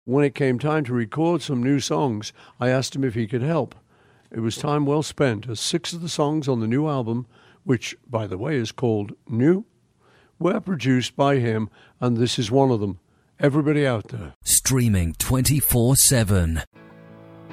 When it came time to record some new songs, I asked him if he could help. It was time well spent, as 6 of the songs on the new album, which, by the way, is called New, were produced by him, and this is one of them. Everybody out there. Streaming 24/7.